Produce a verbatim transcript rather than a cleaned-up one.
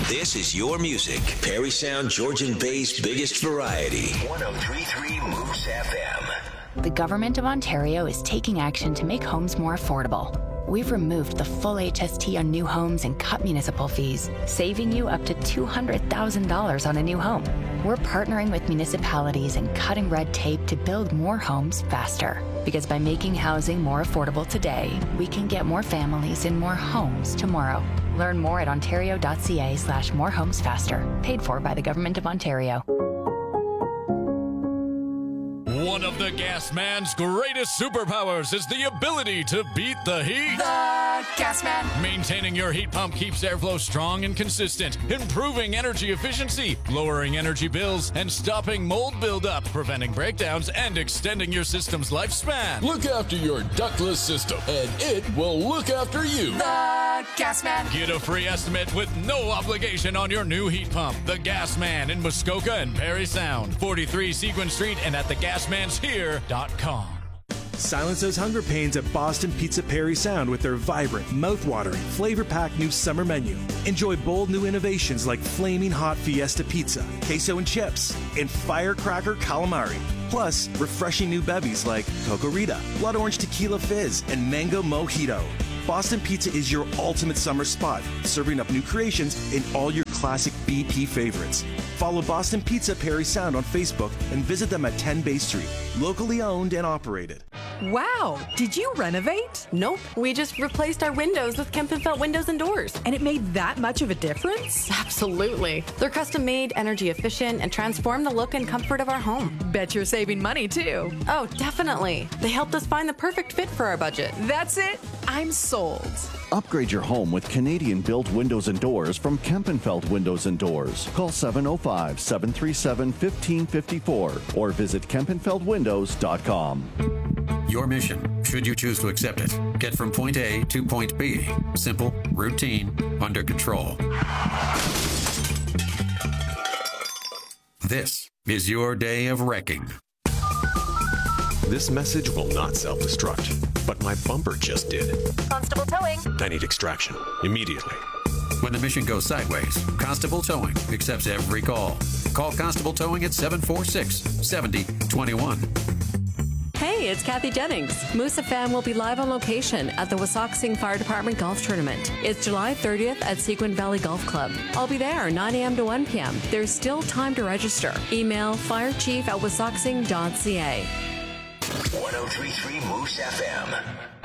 This is your music. Perry Sound, Georgian Bay's biggest variety. one oh three point three Moose F M. The Government of Ontario is taking action to make homes more affordable. We've removed the full H S T on new homes and cut municipal fees, saving you up to two hundred thousand dollars on a new home. We're partnering with municipalities and cutting red tape to build more homes faster. Because by making housing more affordable today, we can get more families in more homes tomorrow. Learn more at ontario.ca slash more homes faster. Paid for by the Government of Ontario. One of the gas man's greatest superpowers is the ability to beat the heat. The Gas Man. Maintaining your heat pump keeps airflow strong and consistent, improving energy efficiency, lowering energy bills, and stopping mold buildup, preventing breakdowns, and extending your system's lifespan. Look after your ductless system, and it will look after you. The Gas Man. Get a free estimate with no obligation on your new heat pump. The Gas Man in Muskoka and Perry Sound, forty-three Seguin Street, and at the gas mans here dot com. Silence those hunger pains at Boston Pizza Perry Sound with their vibrant, mouth-watering, flavor-packed new summer menu. Enjoy bold new innovations like Flaming Hot Fiesta Pizza, Queso and Chips, and Firecracker Calamari. Plus, refreshing new bevies like Coco Rita, Blood Orange Tequila Fizz, and Mango Mojito. Boston Pizza is your ultimate summer spot, serving up new creations in all your classic B P favorites. Follow Boston Pizza Perry Sound on Facebook and visit them at ten Bay Street. Locally owned and operated. Wow, did you renovate? Nope, we just replaced our windows with Kempenfelt windows and doors. And it made that much of a difference? Absolutely. They're custom made, energy efficient, and transform the look and comfort of our home. Bet you're saving money too. Oh, definitely. They helped us find the perfect fit for our budget. That's it. I'm sold. Upgrade your home with Canadian-built windows and doors from Kempenfelt Windows and Doors. Call seven oh five, seven three seven, one five five four or visit kempenfelt windows dot com. Your mission, should you choose to accept it, get from point A to point B. Simple, routine, under control. This is your day of wrecking. This message will not self-destruct, but my bumper just did. Constable Towing. I need extraction immediately. When the mission goes sideways, Constable Towing accepts every call. Call Constable Towing at seven four six, seven oh two one. Hey, it's Kathy Jennings. Moose F M will be live on location at the Wasauksing Fire Department Golf Tournament. It's July thirtieth at Seguin Valley Golf Club. I'll be there nine a.m. to one p.m. There's still time to register. Email firechief at wasauksing dot c a. one oh three point three Moose F M.